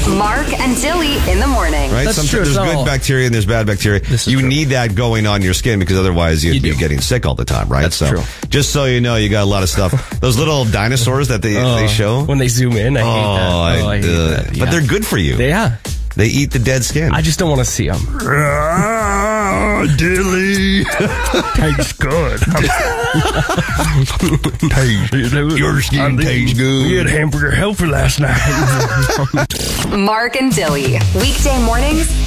Mark and Dilly in the morning. Right? That's true. There's good bacteria and there's bad bacteria. You need that going on your skin because otherwise you'd be getting sick all the time, right? That's true. Just so you know, you got a lot of stuff. Those little dinosaurs that they show. When they zoom in, I hate that. But they're good for you. They eat the dead skin. I just don't want to see them. Dilly. Tastes good. Your skin tastes good. We had hamburger helper last night. Mark and Dilly. Weekday mornings